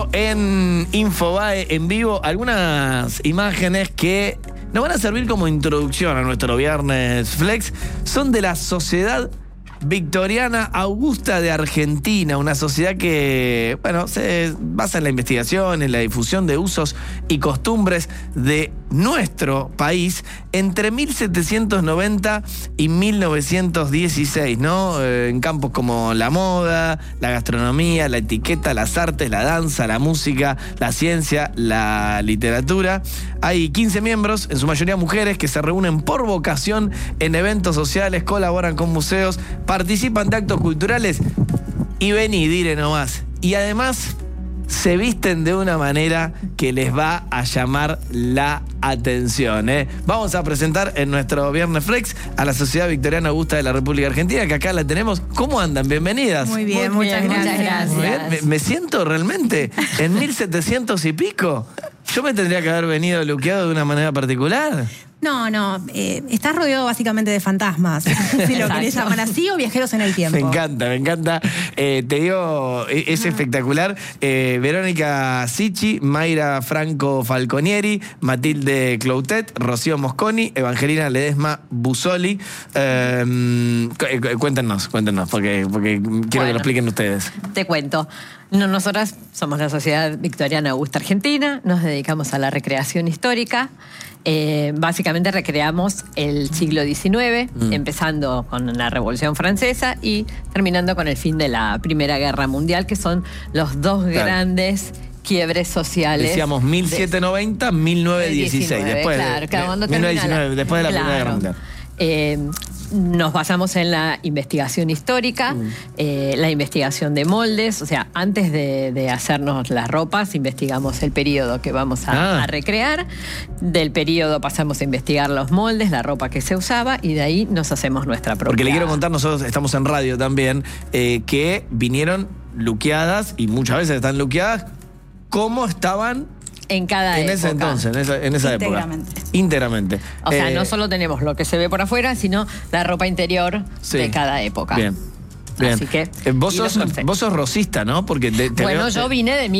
viendo en Infobae en vivo algunas imágenes que nos van a servir como introducción a nuestro Viernes Flex. Son de la Sociedad Victoriana Augusta de Argentina, una sociedad que, bueno, se basa en la investigación, en la difusión de usos y costumbres de nuestro país entre 1790 y 1916, ¿no? En campos como la moda, la gastronomía, la etiqueta, las artes, la danza, la música, la ciencia, la literatura. Hay 15 miembros, en su mayoría mujeres, que se reúnen por vocación en eventos sociales, colaboran con museos, participan de actos culturales y vení, dire nomás. Y además se visten de una manera que les va a llamar la atención, ¿eh? Vamos a presentar en nuestro Viernes Flex a la Sociedad Victoriana Augusta de la República Argentina, que acá la tenemos. ¿Cómo andan? Bienvenidas. Muy bien, muchas gracias. Muy bien. Me siento realmente en 1700 y pico. Yo me tendría que haber venido luqueado de una manera particular. No, estás rodeado básicamente de fantasmas, si lo querés llamar así, o viajeros en el tiempo. Me encanta. Te digo, es espectacular. Verónica Sicci, Mayra Franco Falconieri, Matilde Cloutet, Rocío Mosconi, Evangelina Ledesma Busoli. Cuéntenos, porque quiero que lo expliquen ustedes. Te cuento. Nosotras somos la Sociedad Victoriana Augusta Argentina, nos dedicamos a la recreación histórica. Básicamente recreamos el siglo XIX, empezando con la Revolución Francesa y terminando con el fin de la Primera Guerra Mundial, que son los dos grandes quiebres sociales. Decíamos 1790, 1916. Después, cuando 1919, después de la Primera Guerra Mundial. Nos basamos en la investigación histórica, la investigación de moldes. O sea, antes de hacernos las ropas, investigamos el periodo que vamos a recrear. Del periodo pasamos a investigar los moldes, la ropa que se usaba, y de ahí nos hacemos nuestra propia. Porque le quiero contar, nosotros estamos en radio también, que vinieron luqueadas, y muchas veces están luqueadas, como estaban en cada época. Ese entonces, en esa época. Íntegramente. O sea, no solo tenemos lo que se ve por afuera, sino la ropa interior de cada época. Bien. Así que vos sos rosista, ¿no? Porque yo vine de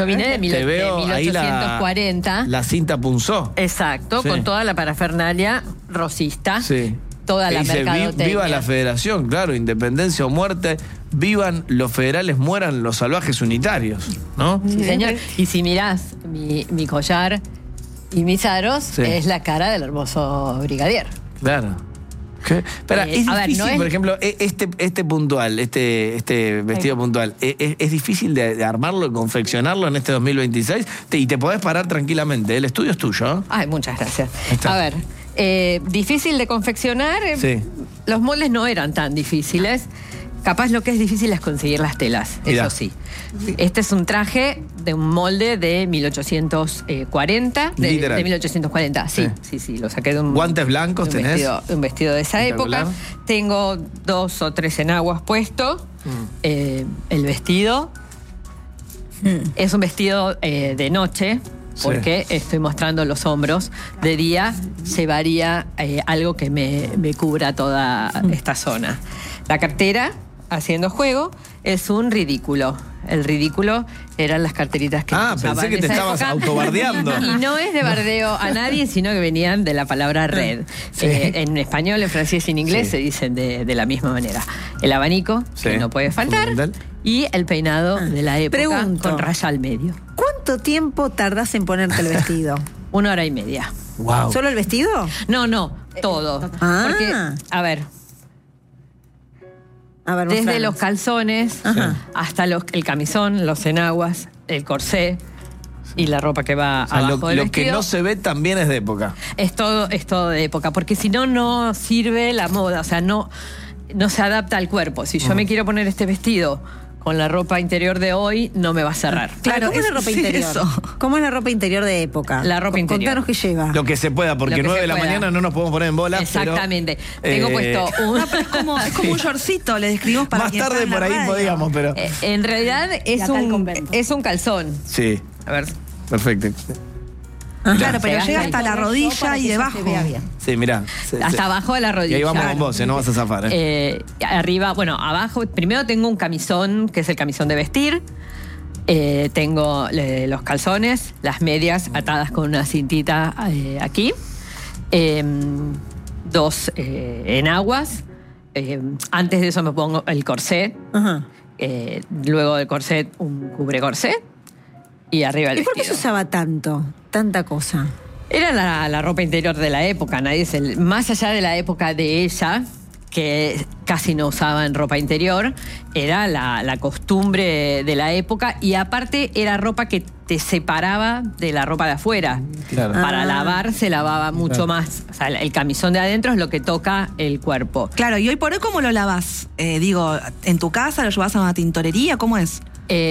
1840. La cinta punzó. Exacto, con toda la parafernalia rosista. Sí. Toda la mercadotecnia. Viva la Federación, claro, independencia o muerte, vivan los federales, mueran los salvajes unitarios, ¿no? Sí, señor. Y si mirás mi collar y mis aros, es la cara del hermoso brigadier. Claro. Espera, es difícil, por ejemplo, este puntual, este vestido puntual, ¿es difícil de armarlo y confeccionarlo en este 2026? Y te podés parar tranquilamente, el estudio es tuyo. Ay, muchas gracias. A ver, difícil de confeccionar, los moldes no eran tan difíciles. Capaz lo que es difícil es conseguir las telas, eso sí. Este es un traje de un molde de 1840. De 1840, sí, lo saqué de un... ¿Guantes blancos tenés? Un vestido de esa época. Tengo 2 o 3 enaguas puesto. El vestido es un vestido de noche, porque estoy mostrando los hombros. De día llevaría algo que me cubra toda esta zona. La cartera, haciendo juego, es un ridículo. El ridículo eran las carteritas que pensé que te estabas autobardeando. Y no es de bardeo a nadie, sino que venían de la palabra red. En español, en francés y en inglés se dicen de la misma manera. El abanico, que no puede faltar, y el peinado de la época con raya al medio. ¿Cuánto tiempo tardás en ponerte el vestido? 1 hora y media. Wow. ¿Solo el vestido? No, todo. Porque, a ver, desde los calzones hasta el camisón, los enaguas, el corsé y la ropa que va abajo del vestido. Lo que no se ve también es de época. Es todo de época, porque si no sirve la moda, o sea, no se adapta al cuerpo. Si yo me quiero poner este vestido con la ropa interior de hoy, no me va a cerrar. Claro, ¿cómo es la ropa interior? ¿Cómo es la ropa interior de época? La ropa interior. Contanos qué lleva. Lo que se pueda, porque 9 de la mañana no nos podemos poner en bolas. Exactamente. Tengo puesto un... pero es como un shortcito, le describimos para más tarde por ahí podíamos, pero... en realidad es un calzón. Sí. A ver. Perfecto. Claro, pero llega hasta la rodilla y debajo. Se vea bien. Sí, mirá. Hasta abajo de la rodilla. Y ahí vamos con vos, no vas a zafar. Arriba, abajo, primero tengo un camisón, que es el camisón de vestir. Tengo los calzones, las medias atadas con una cintita aquí, 2 enaguas. Antes de eso me pongo el corset. Ajá. Luego del corset, un cubre corset. Y arriba el ¿Y por qué vestido. se usaba tanta cosa? Era la ropa interior de la época. Más allá de la época de ella, que casi no usaban ropa interior, era la costumbre de la época, y aparte era ropa que te separaba de la ropa de afuera. Claro. Para lavar se lavaba mucho más. O sea, el camisón de adentro es lo que toca el cuerpo. Claro, y hoy por hoy, ¿cómo lo lavás? Digo, ¿en tu casa lo llevas a una tintorería? ¿Cómo es?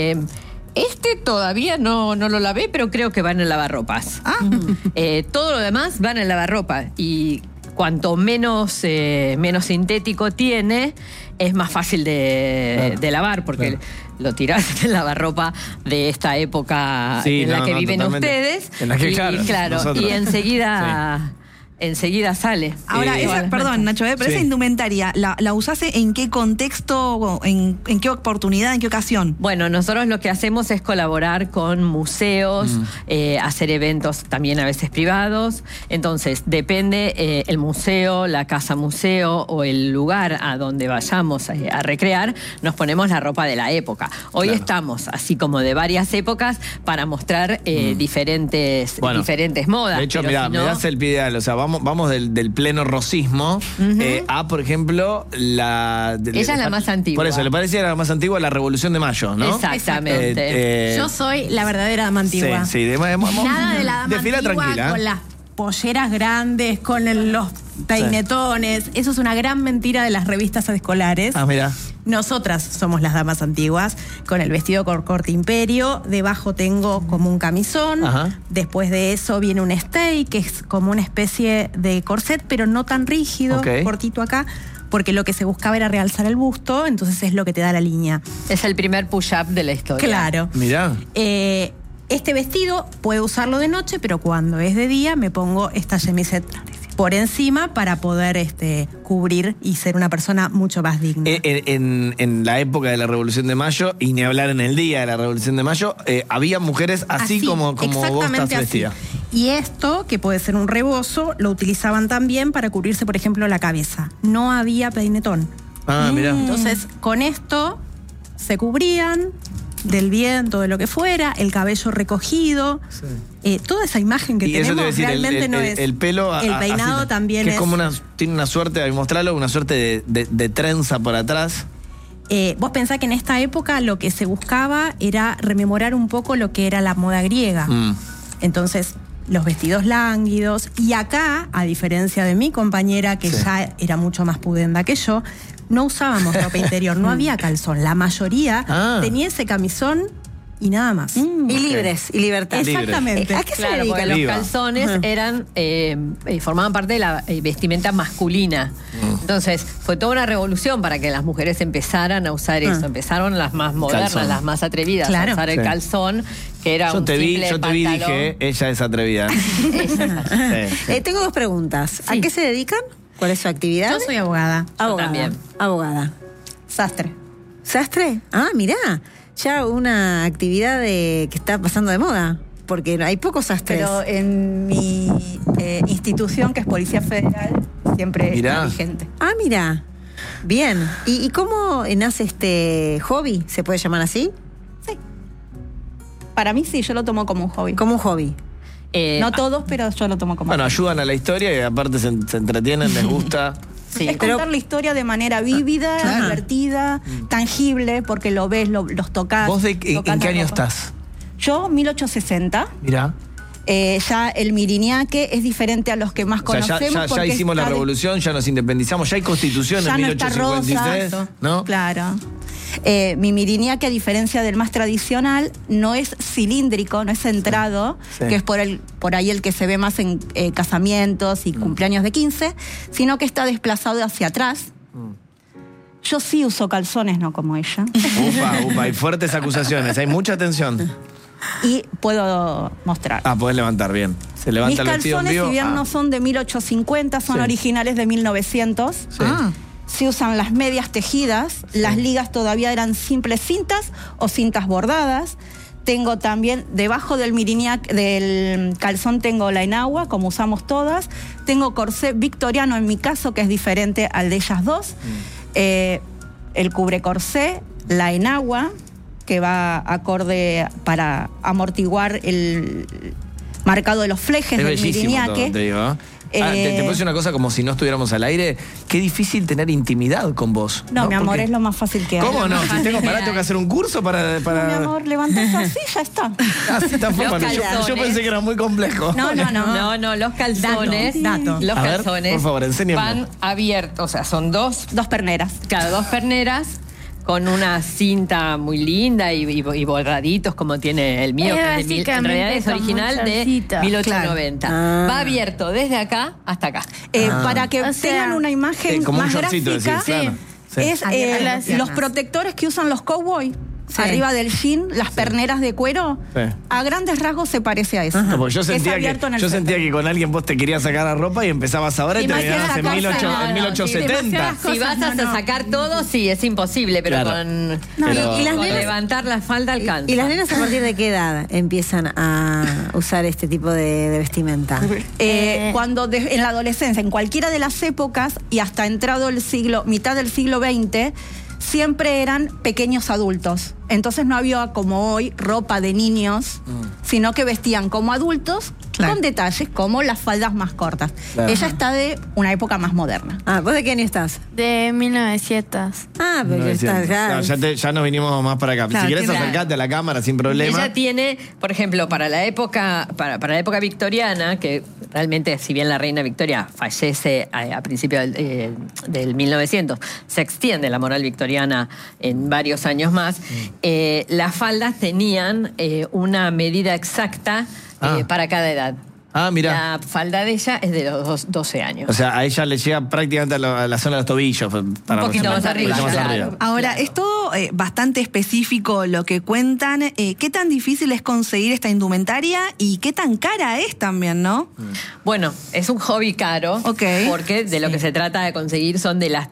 Todavía no lo lavé, pero creo que va en el lavarropas. Todo lo demás va en el lavarropas. Y cuanto menos sintético tiene, es más fácil de lavar, porque lo tirás del lavarropa de esta época en la que viven totalmente. ustedes. En la que, Y enseguida... Enseguida sale. Ahora, perdón, Nacho, pero esa indumentaria, ¿la usaste en qué contexto, en qué oportunidad, en qué ocasión? Bueno, nosotros lo que hacemos es colaborar con museos, hacer eventos también a veces privados. Entonces, depende el museo, la casa museo o el lugar a donde vayamos a recrear, nos ponemos la ropa de la época. Hoy estamos así como de varias épocas para mostrar diferentes modas. De hecho, mirá, me das el pie ideal. O sea, vamos del pleno rosismo a, por ejemplo, ella es la más antigua. Por eso, le parecía la más antigua la Revolución de Mayo, ¿no? Exactamente. Yo soy la verdadera dama antigua. Sí, Nada de la dama desfila antigua tranquila. con las polleras grandes, con los peinetones. Eso es una gran mentira de las revistas escolares. Ah, mira. Nosotras somos las damas antiguas, con el vestido corte imperio. Debajo tengo como un camisón. Ajá. Después de eso viene un stay, que es como una especie de corset, pero no tan rígido, cortito acá, porque lo que se buscaba era realzar el busto, entonces es lo que te da la línea. Es el primer push-up de la historia. Claro. Mirá. Este vestido puedo usarlo de noche, pero cuando es de día me pongo esta chemisette por encima para poder cubrir y ser una persona mucho más digna. En la época de la Revolución de Mayo, y ni hablar en el día de la Revolución de Mayo, había mujeres así como vos estás vestida. Y esto, que puede ser un rebozo, lo utilizaban también para cubrirse, por ejemplo, la cabeza. No había peinetón. Ah, mirá. Entonces, con esto se cubrían del viento, de lo que fuera, el cabello recogido. Toda esa imagen que tenemos realmente no es. El pelo. El peinado así, también que es. Como tiene una suerte, a mostrarlo, una suerte de trenza por atrás. Vos pensás que en esta época lo que se buscaba era rememorar un poco lo que era la moda griega. Entonces, los vestidos lánguidos. Y acá, a diferencia de mi compañera, que ya era mucho más pudenda que yo, no usábamos ropa interior, no había calzón. La mayoría tenía ese camisón y nada más. Y libres, y libertad. Exactamente. ¿A qué se dedican? Porque los calzones eran formaban parte de la vestimenta masculina. Entonces, fue toda una revolución para que las mujeres empezaran a usar eso. Empezaron las más modernas, las más atrevidas a usar el calzón, que era un simple Yo te vi y dije, ella es atrevida. Tengo 2 preguntas. ¿A qué se dedican? ¿Cuál es su actividad? Yo soy abogada. Abogada. también. Abogada. Sastre. ¿Sastre? Ah, mirá. Ya una actividad que está pasando de moda. Porque hay pocos sastres. Pero en mi institución, que es Policía Federal, siempre está vigente. Ah, mira. Bien. ¿Y cómo nace este hobby? ¿Se puede llamar así? Sí. Para mí sí, yo lo tomo como un hobby. Como un hobby. No todos, pero yo lo tomo como Bueno, ayudan a la historia y aparte se entretienen, les gusta. Sí, es contar la historia de manera vívida, divertida, tangible, porque lo ves, los tocás. ¿Vos en qué año estás? Yo, 1860. Mirá. Ya el Miriñaque es diferente a los que más conocemos. Ya hicimos la revolución, ya nos independizamos, ya hay constitución en 1853. ¿No? Claro. Mi Miriñaque, a diferencia del más tradicional, no es cilíndrico, no es centrado, que es por ahí el que se ve más en casamientos y cumpleaños de 15, sino que está desplazado hacia atrás. Yo sí uso calzones, no como ella. Upa, hay fuertes acusaciones, hay mucha tensión. Y puedo mostrar. Podés levantar, bien. Se levanta el vestido en Mis calzones, vivo. si bien no son de 1850, son originales de 1900. Se usan las medias tejidas, las ligas todavía eran simples cintas o cintas bordadas. Tengo también, debajo del del calzón tengo la enagua, como usamos todas. Tengo corsé victoriano en mi caso, que es diferente al de ellas dos. El cubre corsé, la enagua, que va acorde para amortiguar el marcado de los flejes Es del bellísimo todo, Miriñaque. te digo. Te puedo decir una cosa como si no estuviéramos al aire. Qué difícil tener intimidad con vos. No, mi amor, Porque- es lo más fácil que hay. ¿Cómo no? Si tengo que hacer un curso para... No, mi amor, levantás así, ya está. Así tampoco. Los Yo calzones. pensé que era muy complejo. No, los calzones. Dato. Los A ver, calzones por favor, enséñame. van abiertos, o sea, son dos Perneras. perneras con una cinta muy linda y borraditos como tiene el mío, que es en realidad es original de 1890. Claro. Va abierto desde acá hasta acá. Para que O sea, tengan una imagen como un más shortcito, gráfica, decís, claro. Sí. es Abiertas las los piernas. protectores que usan los cowboy. Sí. Arriba del jean, las perneras de cuero, Sí. a grandes rasgos se parece a eso. No, porque yo Es sentía, abierto en el yo centro. sentía que con alguien vos te querías sacar la ropa y empezabas ahora y terminabas en Demasiadas 1870. Si vas a sacar todo, sí, es imposible, pero Claro. con, Pero- y las con nenas- levantar la falda alcanza. ¿Y las nenas a partir de qué edad empiezan a usar este tipo de vestimenta? Cuando en la adolescencia, en cualquiera de las épocas y hasta entrado el siglo, mitad del siglo XX, siempre eran pequeños adultos. Entonces no había como hoy ropa de niños, sino que vestían como adultos Claro. con detalles como las faldas más cortas. Claro. Ella está de una época más moderna. Ah, ¿vos de qué año estás? De 1900. Ah, pero ya estás, ya. No, ya nos vinimos más para acá. Claro, Si querés tiene- acercarte a la cámara sin problema. Ella tiene, por ejemplo, para la época victoriana, que realmente, si bien la reina Victoria fallece a principios del 1900, se extiende la moral victoriana en varios años más, las faldas tenían una medida exacta para cada edad. Ah, mirá. La falda de ella es de los 12 años. O sea, a ella le llega prácticamente a la zona de los tobillos. Para Un poquito más arriba, claro. Ahora, es todo bastante específico lo que cuentan. ¿Qué tan difícil es conseguir esta indumentaria y qué tan cara es también, no? Bueno, es un hobby caro, Ok. porque de lo que se trata de conseguir son de las